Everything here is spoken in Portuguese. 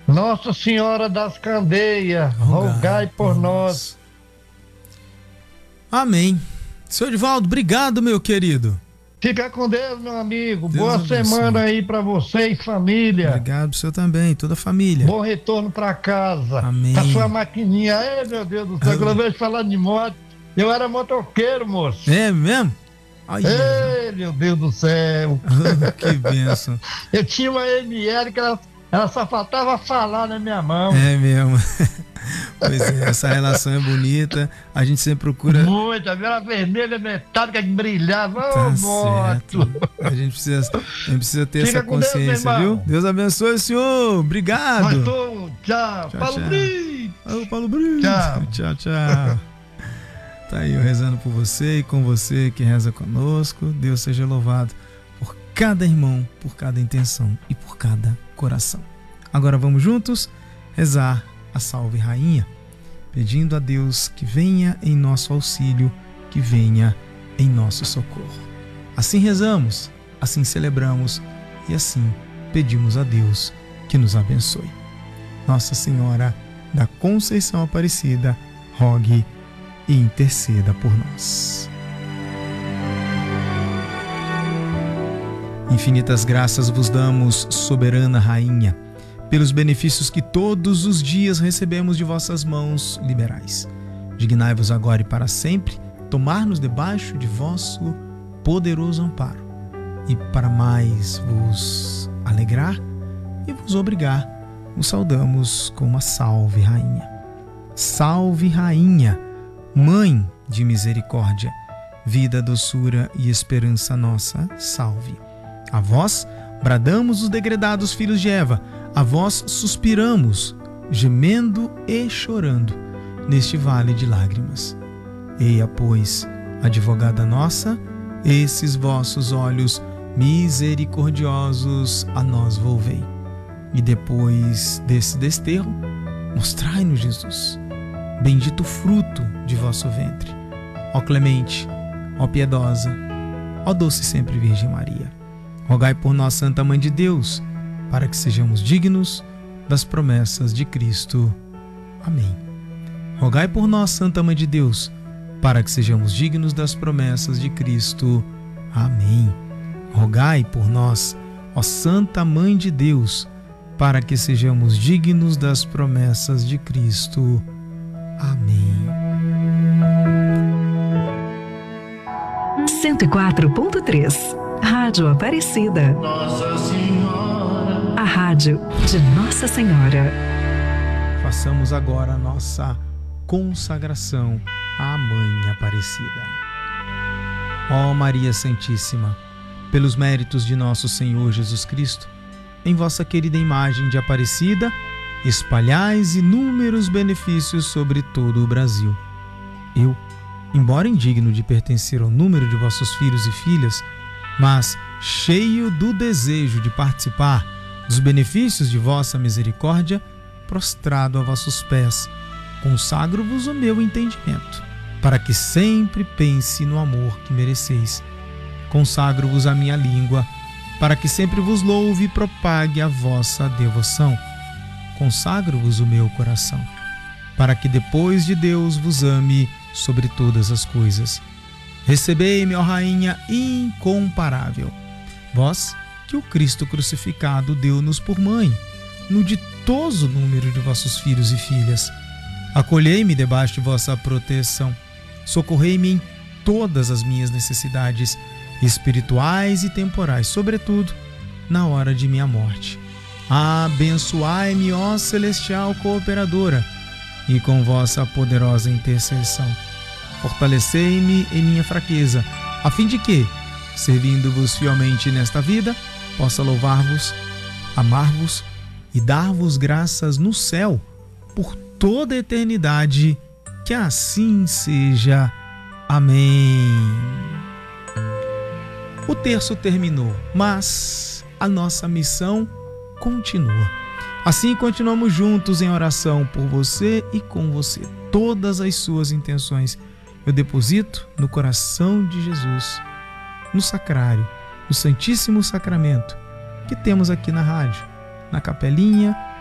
Nossa Senhora das Candeias, rogai por nós. Amém. Seu Edivaldo, obrigado, meu querido. Fica com Deus, meu amigo. Deus Boa abençoe. semana aí pra vocês, família. Obrigado pro senhor também, toda a família. Bom retorno pra casa. Amém. Com a sua maquininha. Ei, meu Deus do céu, quando eu vejo falar de moto, eu era motoqueiro, moço. É mesmo? Ai, Ei, meu Deus do céu. que bênção. Eu tinha uma ML que ela só faltava falar na minha mão. É mesmo. Pois é, essa relação é bonita. A gente sempre procura. Muito, a vela vermelha metálica que brilhava. Tá Moto. certo. A gente precisa ter Fica essa com Deus, consciência, meu irmão. viu? Deus abençoe o senhor. Obrigado. Tchau. Paulo Brito. Alô, Paulo Brito. Tchau. Tchau. Tá aí eu rezando por você e com você que reza conosco. Deus seja louvado por cada irmão, por cada intenção e por cada coração. Agora vamos juntos rezar a Salve Rainha, pedindo a Deus que venha em nosso auxílio, que venha em nosso socorro. Assim rezamos, assim celebramos e assim pedimos a Deus que nos abençoe. Nossa Senhora da Conceição Aparecida, rogue e interceda por nós. Infinitas graças vos damos, soberana Rainha, pelos benefícios que todos os dias recebemos de vossas mãos liberais. Dignai-vos agora e para sempre tomar-nos debaixo de vosso poderoso amparo, e para mais vos alegrar e vos obrigar, vos saudamos com uma Salve Rainha. Salve Rainha, Mãe de misericórdia, vida, doçura e esperança nossa, salve. A vós bradamos os degredados filhos de Eva, a vós suspiramos, gemendo e chorando, neste vale de lágrimas. Eia, pois, advogada nossa, esses vossos olhos misericordiosos a nós volvei. E depois desse desterro, mostrai-nos Jesus, bendito fruto de vosso ventre. Ó clemente, ó piedosa, ó doce sempre Virgem Maria, rogai por nós, Santa Mãe de Deus, para que sejamos dignos das promessas de Cristo. Amém. Rogai por nós, Santa Mãe de Deus, para que sejamos dignos das promessas de Cristo. Amém. Rogai por nós, ó Santa Mãe de Deus, para que sejamos dignos das promessas de Cristo. Amém. 104.3 Rádio Aparecida. Nossa Senhora. A rádio de Nossa Senhora. Façamos agora a nossa consagração à Mãe Aparecida. Ó Maria Santíssima, pelos méritos de nosso Senhor Jesus Cristo, em vossa querida imagem de Aparecida, espalhais inúmeros benefícios sobre todo o Brasil. Eu, embora indigno de pertencer ao número de vossos filhos e filhas, mas cheio do desejo de participar dos benefícios de vossa misericórdia, prostrado a vossos pés, consagro-vos o meu entendimento, para que sempre pense no amor que mereceis. Consagro-vos a minha língua, para que sempre vos louve e propague a vossa devoção. Consagro-vos o meu coração, para que depois de Deus vos ame sobre todas as coisas. Recebei-me, ó Rainha incomparável, vós que o Cristo crucificado deu-nos por mãe, no ditoso número de vossos filhos e filhas. Acolhei-me debaixo de vossa proteção, socorrei-me em todas as minhas necessidades espirituais e temporais, sobretudo na hora de minha morte. Abençoai-me, ó celestial cooperadora, e com vossa poderosa intercessão, fortalecei-me em minha fraqueza, a fim de que, servindo-vos fielmente nesta vida, possa louvar-vos, amar-vos e dar-vos graças no céu por toda a eternidade. Que assim seja. Amém. O terço terminou, mas a nossa missão continua. Assim continuamos juntos em oração por você e com você. Todas as suas intenções eu deposito no coração de Jesus, no sacrário, no Santíssimo Sacramento que temos aqui na rádio, na capelinha